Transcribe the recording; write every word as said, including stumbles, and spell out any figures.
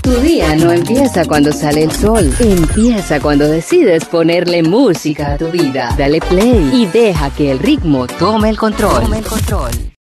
Tu día no empieza cuando sale el sol, empieza cuando decides ponerle música a tu vida. Dale play y deja que el ritmo tome el control. Tome el control.